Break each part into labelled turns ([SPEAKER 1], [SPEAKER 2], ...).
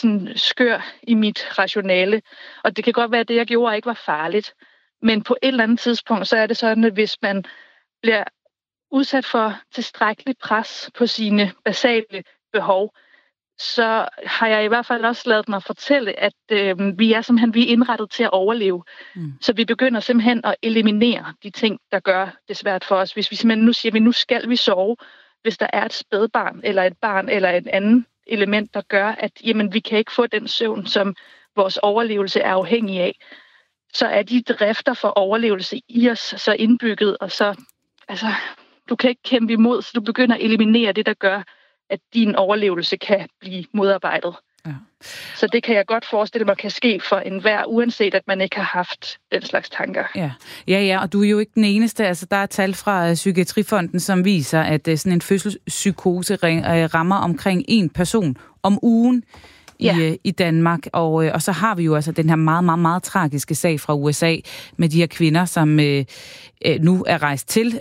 [SPEAKER 1] sådan skør i mit rationale. Og det kan godt være, at det, jeg gjorde, ikke var farligt. Men på et eller andet tidspunkt, så er det sådan, at hvis man bliver udsat for tilstrækkeligt pres på sine basale behov, så har jeg i hvert fald også ladet mig fortælle, at vi er indrettet til at overleve. Så vi begynder simpelthen at eliminere de ting, der gør det svært for os. Hvis vi simpelthen nu siger, at nu skal vi sove, hvis der er et spædbarn, eller et barn, eller et andet element, der gør, at vi kan ikke få den søvn, som vores overlevelse er afhængig af, så er de drifter for overlevelse i os så indbygget, og så, du kan ikke kæmpe imod, så du begynder at eliminere det, der gør, at din overlevelse kan blive modarbejdet. Ja. Så det kan jeg godt forestille mig kan ske for enhver, uanset at man ikke har haft den slags tanker.
[SPEAKER 2] Ja, og du er jo ikke den eneste. Altså, der er tal fra Psykiatrifonden, som viser, at sådan en fødselspsykose rammer omkring 1 person om ugen i Danmark. Og så har vi jo altså den her meget, meget, meget tragiske sag fra USA med de her kvinder, som nu er rejst til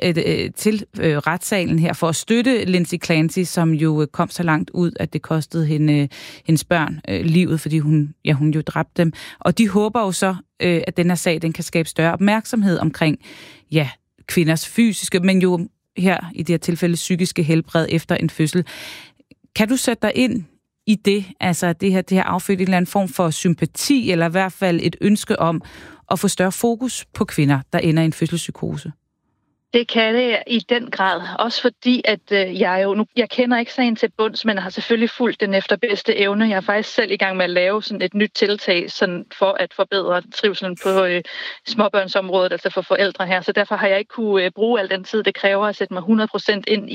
[SPEAKER 2] retssalen her for at støtte Lindsay Clancy, som jo kom så langt ud, at det kostede hendes børn livet, fordi hun jo dræbte dem. Og de håber jo så, at den her sag den kan skabe større opmærksomhed omkring kvinders fysiske, men jo her i det her tilfælde psykiske helbred efter en fødsel. Kan du sætte dig ind i det, altså det her affødt en eller anden form for sympati, eller i hvert fald et ønske om at få større fokus på kvinder, der ender i en fødselspsykose?
[SPEAKER 1] Det kan det i den grad. Også fordi, at jeg kender ikke sagen til bunds, men har selvfølgelig fulgt den efter bedste evne. Jeg er faktisk selv i gang med at lave sådan et nyt tiltag sådan for at forbedre trivselen på småbørnsområdet, altså for forældre her. Så derfor har jeg ikke kunne bruge al den tid, det kræver at sætte mig 100% ind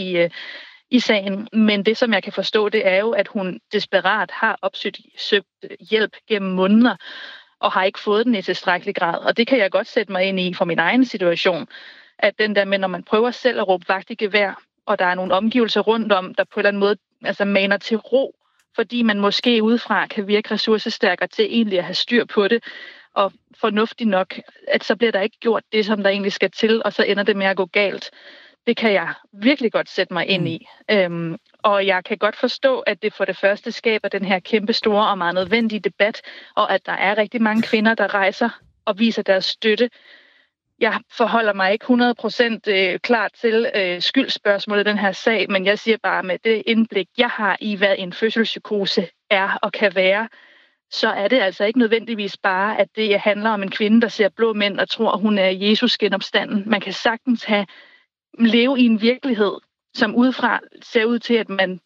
[SPEAKER 1] i sagen. Men det, som jeg kan forstå, det er jo, at hun desperat har søgt hjælp gennem måneder, og har ikke fået den i tilstrækkelig grad. Og det kan jeg godt sætte mig ind i for min egen situation, at den der med, når man prøver selv at råbe vagt i gevær, og der er nogle omgivelser rundt om, der på en eller anden måde maner til ro, fordi man måske udefra kan virke ressourcestærkere til egentlig at have styr på det, og fornuftigt nok, at så bliver der ikke gjort det, som der egentlig skal til, og så ender det med at gå galt. Det kan jeg virkelig godt sætte mig ind i. Og jeg kan godt forstå, at det for det første skaber den her kæmpe store og meget nødvendige debat, og at der er rigtig mange kvinder, der rejser og viser deres støtte. Jeg forholder mig ikke 100% klar til skyldspørgsmålet i den her sag, men jeg siger bare, med det indblik, jeg har i, hvad en fødselspsykose er og kan være, så er det altså ikke nødvendigvis bare, at det handler om en kvinde, der ser blå mænd og tror, hun er Jesus genopstanden. Man kan sagtens leve i en virkelighed, som udefra ser ud til, at man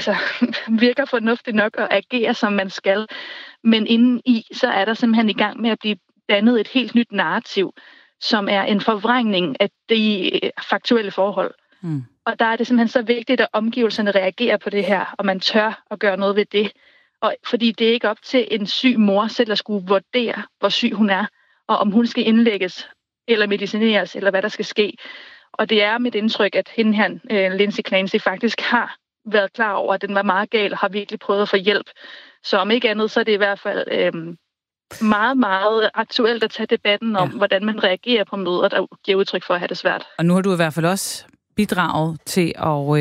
[SPEAKER 1] virker fornuftigt nok og agerer, som man skal. Men indeni, så er der simpelthen i gang med at blive dannet et helt nyt narrativ, som er en forvrængning af de faktuelle forhold. Og der er det simpelthen så vigtigt, at omgivelserne reagerer på det her, og man tør at gøre noget ved det. Og fordi det er ikke op til en syg mor selv at skulle vurdere, hvor syg hun er, og om hun skal indlægges, eller medicineres, eller hvad der skal ske. Og det er mit indtryk, at hende her, Lindsay Clancy, faktisk har været klar over, at den var meget gal og har virkelig prøvet at få hjælp. Så om ikke andet, så er det i hvert fald meget, meget aktuelt at tage debatten om, hvordan man reagerer på møder, der giver udtryk for at have det svært.
[SPEAKER 2] Og nu har du i hvert fald også bidraget til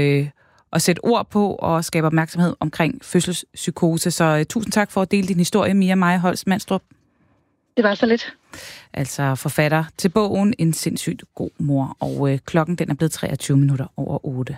[SPEAKER 2] at sætte ord på og skabe opmærksomhed omkring fødselspsykose. Så tusind tak for at dele din historie, Mia Maja Holst Mandstrup.
[SPEAKER 1] Det var så lidt.
[SPEAKER 2] Altså forfatter til bogen En sindssygt god mor. Og klokken den er blevet 23 minutter over 8.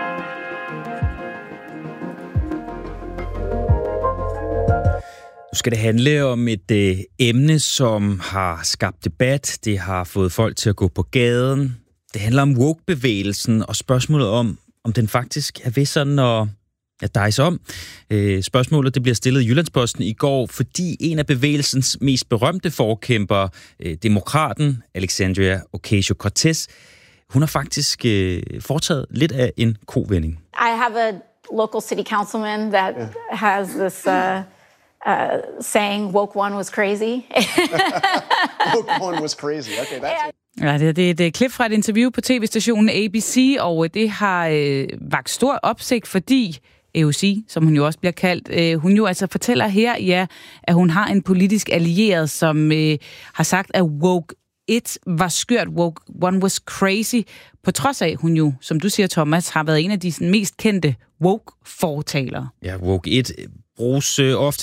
[SPEAKER 3] Nu skal det handle om et emne, som har skabt debat. Det har fået folk til at gå på gaden. Det handler om woke-bevægelsen og spørgsmålet om den faktisk er ved sådan at dejse om. Spørgsmålet det bliver stillet i Jyllandsposten i går, fordi en af bevægelsens mest berømte forkæmpere, demokraten Alexandria Ocasio-Cortez, hun har faktisk foretaget lidt af en kovending.
[SPEAKER 4] I have a local city councilman that has this saying woke one was crazy.
[SPEAKER 5] Woke one was crazy. Okay, that's it.
[SPEAKER 2] Ja, det er et klip fra et interview på tv-stationen ABC, og det har vakt stor opsigt, fordi AOC, som hun jo også bliver kaldt, hun jo altså fortæller her, at hun har en politisk allieret, som har sagt, at woke it var skørt, woke one was crazy, på trods af, hun jo, som du siger, Thomas, har været en af de mest kendte woke-fortalere.
[SPEAKER 3] Ja, woke it bruges ofte